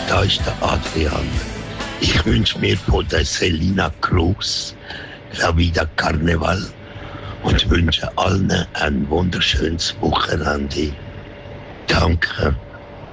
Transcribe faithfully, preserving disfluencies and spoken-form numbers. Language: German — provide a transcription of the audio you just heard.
da ist der Adrian. Ich wünsche mir von der Selina Cruz La Vida Carneval und wünsche allen ein wunderschönes Wochenende. Danke.